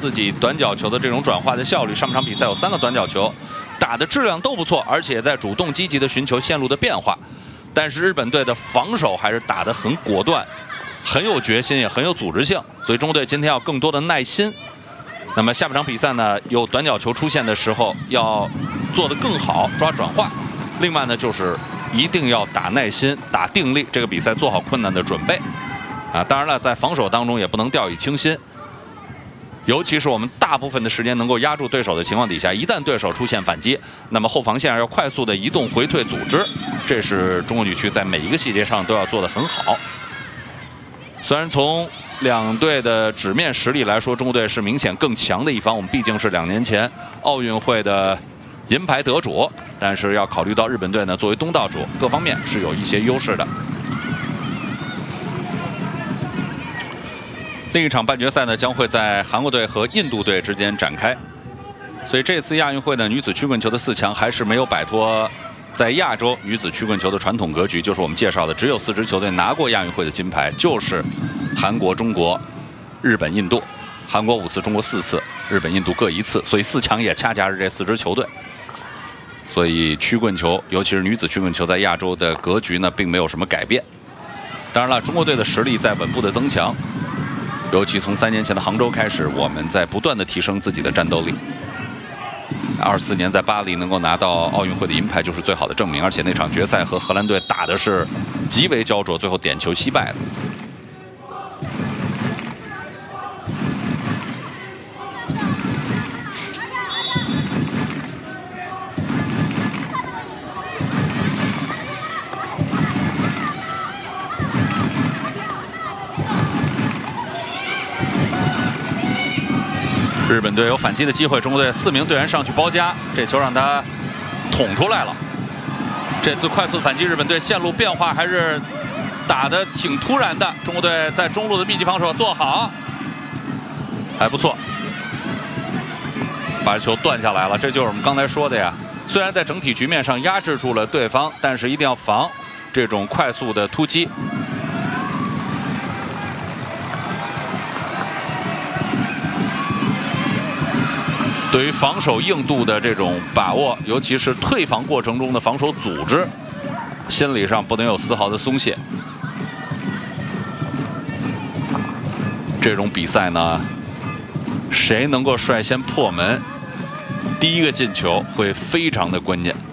自己短角球的这种转化的效率。上半场比赛有3个短角球，打的质量都不错，而且在主动积极的寻求线路的变化。但是日本队的防守还是打得很果断，很有决心，也很有组织性。所以中国队今天要更多的耐心。那么下半场比赛呢，有短角球出现的时候要做得更好，抓转化。另外呢，就是一定要打耐心、打定力，这个比赛做好困难的准备。当然了，在防守当中也不能掉以轻心。尤其是我们大部分的时间能够压住对手的情况底下，一旦对手出现反击，那么后防线要快速的移动回退组织，这是中国女区在每一个细节上都要做得很好。虽然从两队的纸面实力来说，中国队是明显更强的一方，我们毕竟是2年前奥运会的银牌得主，但是要考虑到日本队呢作为东道主，各方面是有一些优势的。另一场半决赛呢，将会在韩国队和印度队之间展开。所以这次亚运会的女子曲棍球的4强还是没有摆脱在亚洲女子曲棍球的传统格局，就是我们介绍的只有4支球队拿过亚运会的金牌，就是韩国、中国、日本、印度。韩国5次，中国4次，日本、印度各1次，所以4强也恰恰是这4支球队。所以曲棍球，尤其是女子曲棍球，在亚洲的格局呢，并没有什么改变。当然了，中国队的实力在稳步的增强。尤其从3年前的杭州开始，我们在不断的提升自己的战斗力。24年在巴黎能够拿到奥运会的银牌，就是最好的证明。而且那场决赛和荷兰队打的是极为焦灼，最后点球惜败了。日本队有反击的机会，中国队4名队员上去包夹，这球让他捅出来了。这次快速反击，日本队线路变化还是打得挺突然的。中国队在中路的密集防守做好，还不错，把球断下来了。这就是我们刚才说的呀。虽然在整体局面上压制住了对方，但是一定要防这种快速的突击。对于防守硬度的这种把握，尤其是退防过程中的防守组织，心理上不能有丝毫的松懈。这种比赛呢，谁能够率先破门，第一个进球会非常的关键。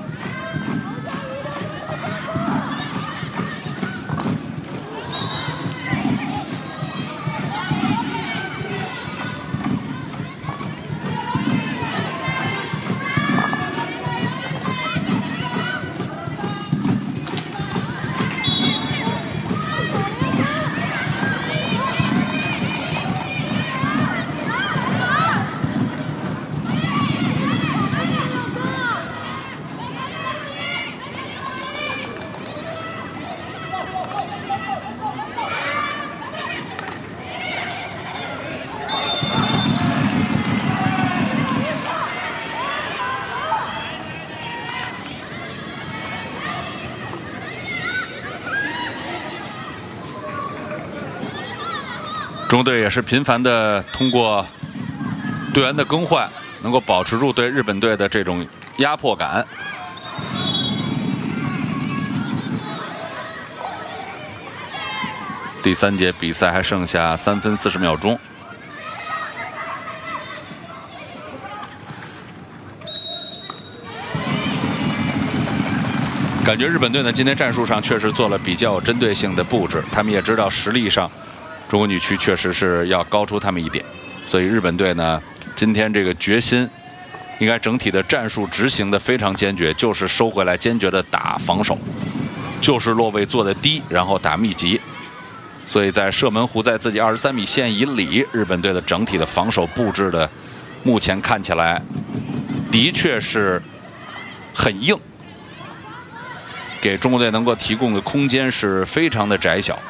中国队也是频繁的通过队员的更换，能够保持住对日本队的这种压迫感。第3节比赛还剩下3分40秒钟。感觉日本队呢，今天战术上确实做了比较有针对性的布置，他们也知道实力上中国女区确实是要高出他们一点，所以日本队呢，今天这个决心，应该整体的战术执行的非常坚决，就是收回来，坚决的打防守，就是落位做的低，然后打密集。所以在射门弧在自己23米线以里，日本队的整体的防守布置的，目前看起来的确是很硬，给中国队能够提供的空间是非常的窄小。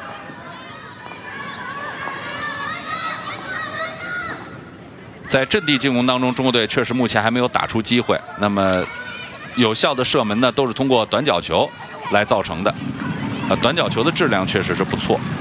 在阵地进攻当中，中国队确实目前还没有打出机会。那么，有效的射门呢，都是通过短角球来造成的。短角球的质量确实是不错。